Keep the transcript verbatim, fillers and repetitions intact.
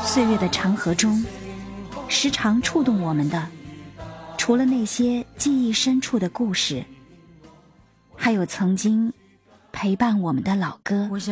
岁月的长河中，时常触动我们的，除了那些记忆深处的故事，还有曾经陪伴我们的老歌。